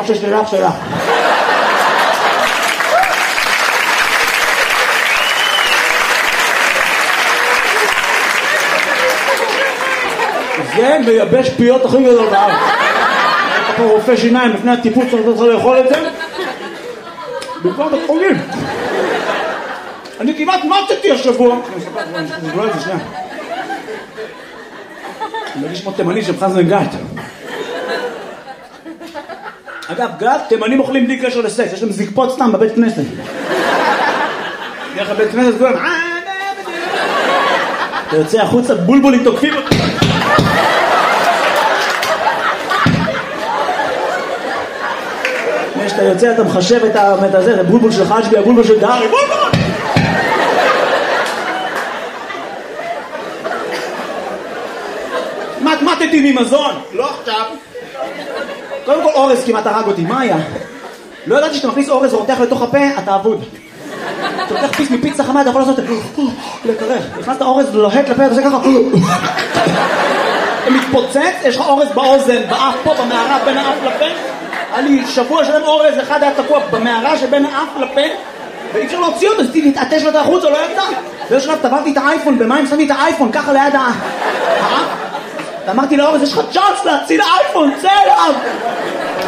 בטוח שיש לי לך שלך. זה מייבש פיות הכי גדול בארץ. אתה פה רופא שיניים לפני הטיפוס צריך לאכול את זה במקום בית חולים. אני כמעט מתתי השבוע. אני אספר את זה שנייה. אני מרגיש כמו תימני של חזן גת. אגב, גת, תימנים אוכלים בלי קשר לסקס, יש להם זקפות סתם בבית כנסת. דרך הבית כנסת כולם, אתה יוצא החוצה, בולבולים תוקפים אותי. כשאתה יוצא אתה מחשב את הזה, הבולבול של חג'בי, הבולבול של דארי, בולבול! מתמטתי ממזון, לא עכשיו. קודם כל אורז כמעט הרג אותי, מה היה? לא ידעתי שאתה מכניס אורז ורותח לתוך הפה, אתה אבוד. אתה לוקח פיס מפיצה חמה, אתה יכול לעשות לקרח. נכנסת אורז לוהט לפה, אתה עושה ככה. אתה מתפוצץ, יש לך אורז באוזן, באף פה, במערה בין האף לפה. היה לי שבוע שלם אורז, אחד היה תקוע במערה שבין האף לפה, ואי אפשר להוציא אותו, אז להתעטש לו את החוץ, או לא ידע. ויש שלב, טבלתי את האייפון, במים שמתי את האייפון, ככה ליד האף. ואמרתי לאורז, יש לך צ'אנס להציל האייפון, צא אליו!